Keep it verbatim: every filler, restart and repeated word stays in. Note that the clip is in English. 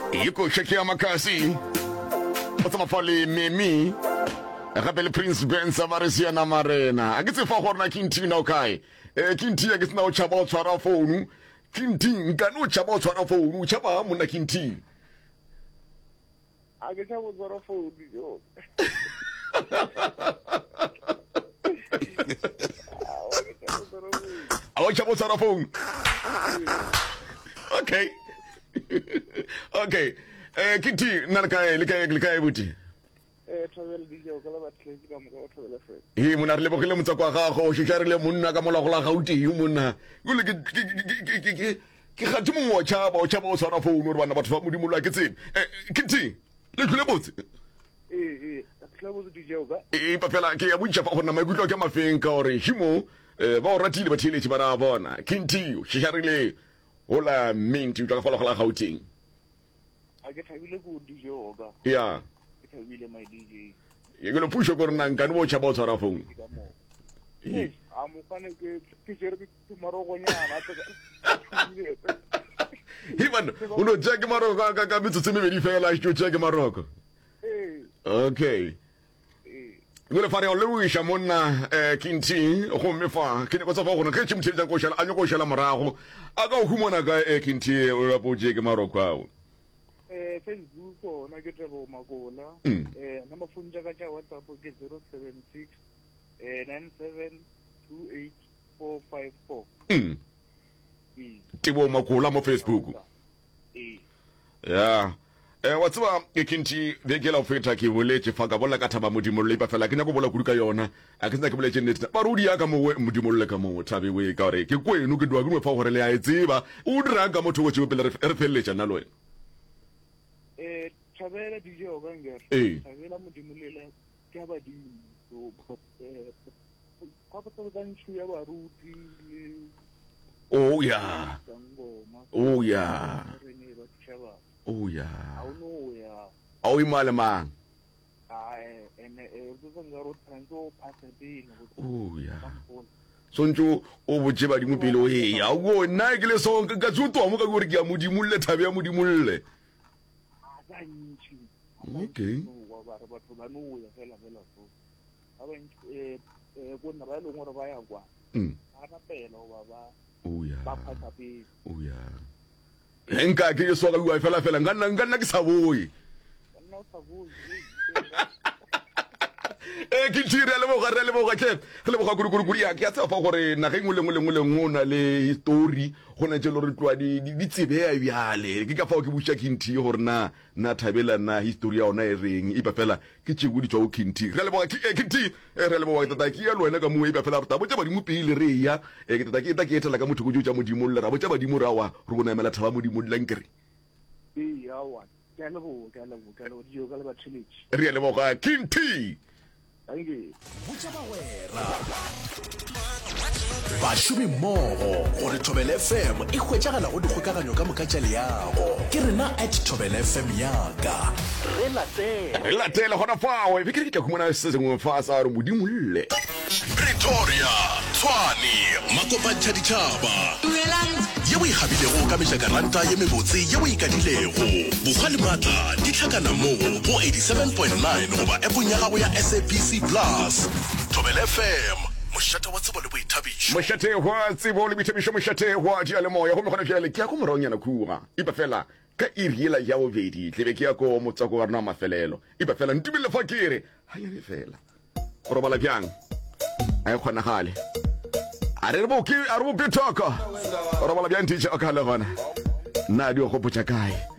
Yiko Shakia Makasi Otamafali Mimi Rapele Prince Ben Savarisia na Marena Agitse fa horna kinti na okay eh kinti agitse na ochaba otwara phone kinti ngano ochaba otwara phone ochaba mu na kinti agitse otwara phone yo Awo ochaba otwara phone Okay Okay eh kinti nalaka lika lika buti eh travel DJ o kala batle ka mo ka travel friend hi mona re lebogile motsa kwa gago o shisharile monna ka mola go la gauti hi monna gole ke ke ke ga timo mo tshaba o tshaba o tshwara phone re bana batho ba modimo la ke tsebe eh kinti le tlile botse eh eh tla bo DJ o ba eh pa fela ke ya butša fa gona maikutlo ke mafeng ka gore himo eh ba o ratile ba thiletše bana bona kinti o shisharile hola minti tla fa la gauting a ke thabile go DJ o ba ya Ile my D J yego lo pusho korna ngani bo chaba tsara phone eh amukane ke ke jere ke maro gonyana himan uno jage maro ka ka bitse tseme be di fela jo jage maroko eh okay eh ngole fare o le wisha monna eh kinti go mefa ke ne go tsa fa gona ke tshimthele tsa go shala anyo go shala morago aka o humona ka eh kinti o ra bo jage maroko ao eh Facebook o na ke tebo makola eh number phone ja ka ja WhatsApp ke zero seven six eh nine seven two eight four five four mm tebo makola mo Facebook eh yeah eh watswa ke kinti vekela ofeta ke boletse fa ka bolla ka thaba modimo le pa fela ke nya go bola kuduka yona a ke tsena ke boletse nnete ba rudi ya ka mo modimo le ka mo thabe we ka re ke kwenu ke dwa ke mo fa gore le a etseba o dira ka motho go tshwe pele re felletša nna lo wena eh thabela DJ o ka ngere eh thabela modimo le ke ba di so eh ka ba tlo dan tshu ya ba ruti oh yeah oh yeah oh yeah au no ya au imale mang ai ene e do ngaro transo pasabile oh yeah sonjo o botse ba dimo pele o he ya go nna ke le so ka tsutwa mo ka gore ke ya modimo le thabe ya modimo le okay wa ba ba ba no ya fela fela so aba eh eh go na ba le ngore ba ya kwa mm ana pela o ba ba oh ya ba phata pe oh ya enka ke so ka bua fela fela ngana ngana ke sa boye nna sa boye eh ke tshire le mo gare le mo ga ke le mo ga kuru kuru ya ke tsa fa gore na ge ngule ngule ngule ngona le history gona tse lo re twa di di tsebe ya byale ke ka fa ke busha kinti gore na na thabela na history ya ona e reng e ba fela ke tshegu di tswa o kinti re le mo ke kinti re le mo ga tata ke ya lo wena ka mo e ba fela ta botse ba di mo pele re ya e ke tata ke ta ke etela ka motho go tja modimo le ra botse ba di mo rawa re bona emela thaba modimo le lankere e ya wa ke le go ke le go ke le di yo ka le ba tshiletse re le mo ga kinti Ange butsa ba wera ba shumi mmogo gore Thobela F M e hwetšagala go dikgokaganyo ka moka tša leago ke rena at Thobela F M yaka re latele re latele gona fawe be ke ke khumana se sengwe fa sa re modimo le Pretoria Tshwane Makopantsha ditšhaba ye o ikgabilego ka mejakaranta ye mebotse ye o ikadilego bogwa le maatla di tlhakana mo go eighty-seven point nine goba appong ya gago ya S A B C plus Thobela F M mošate wa tsebo le boithabišo mošate wa tsebo le boithabišo mošate wa dia le moya go me gona jale ke ya go moronyana khuma ipa fela ka iriela ya bobedi tlebe ke ya go motsa go rena mafelelo ipa fela ntubile fa kere ha ye fela go robala bjang a e khona gale a re bo ke a re bo petaka go robala bjang titša ka le gona nna di go potša kae